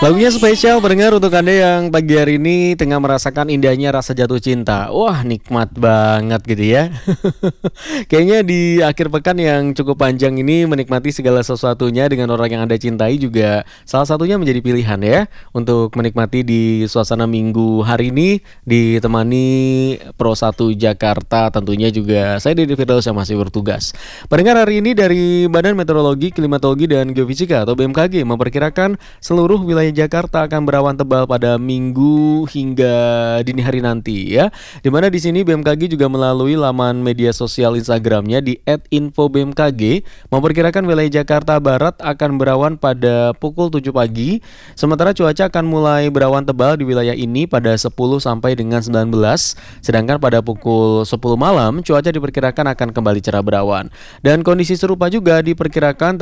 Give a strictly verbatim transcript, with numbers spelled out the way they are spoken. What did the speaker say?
Lagunya spesial pendengar untuk Anda yang pagi hari ini tengah merasakan indahnya rasa jatuh cinta. Wah, nikmat banget gitu ya. Kayaknya di akhir pekan yang cukup panjang ini menikmati segala sesuatunya dengan orang yang Anda cintai juga salah satunya menjadi pilihan ya untuk menikmati di suasana minggu hari ini ditemani Pro satu Jakarta, tentunya juga saya Dedi Firdaus yang masih bertugas. Pendengar, hari ini dari Badan Meteorologi, Klimatologi dan Geofisika atau B M K G memperkirakan seluruh wilayah Jakarta akan berawan tebal pada minggu hingga dini hari nanti ya. Dimana di sini B M K G juga melalui laman media sosial Instagramnya di et info b m k g memperkirakan wilayah Jakarta Barat akan berawan pada pukul tujuh pagi. Sementara cuaca akan mulai berawan tebal di wilayah ini pada sepuluh sampai dengan sembilan belas. Sedangkan pada pukul sepuluh malam cuaca diperkirakan akan kembali cerah berawan. Dan kondisi serupa juga diperkirakan